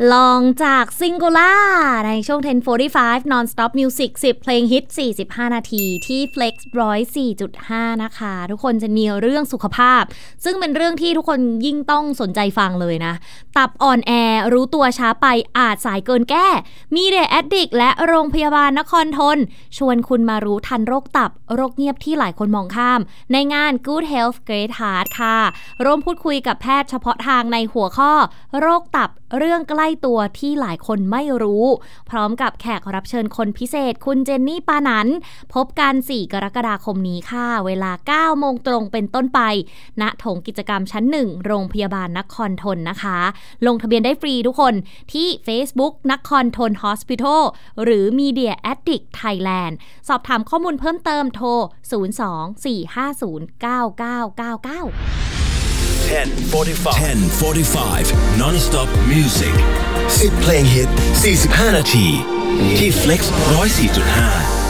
ลองจากซิงคูล่าในช่วง 10:45 Non-Stop Music 10 เพลงฮิต 45 นาทีที่ Flex 104.5 นะคะทุกคนจะมีเรื่องสุขภาพซึ่งเป็นเรื่องที่ทุกคนยิ่งต้องสนใจฟังเลยนะตับอ่อนแอรู้ตัวช้าไปอาจสายเกินแก้มีเดอะแอดดิกและโรงพยาบาลนครทนชวนคุณมารู้ทันโรคตับโรคเงียบที่หลายคนมองข้ามในงาน Good Health Great Heart ค่ะร่วมพูดคุยกับแพทย์เฉพาะทางในหัวข้อโรคตับเรื่องใกล้ตัวที่หลายคนไม่รู้พร้อมกับแขกรับเชิญคนพิเศษคุณเจนนี่ปานันพบกัน4 กรกฎาคมนี้ค่ะเวลา 9 โมงตรงเป็นต้นไปณโถงกิจกรรมชั้น 1 โรงพยาบาลนครทนนะคะลงทะเบียนได้ฟรีทุกคนที่ Facebook นครทน Hospital หรือ Media Addict Thailand สอบถามข้อมูลเพิ่มเติมโทร 02-450-9999 10:45 Non-Stop Music 10 เพลงฮิต 45 นาทีที่ Flex 104.5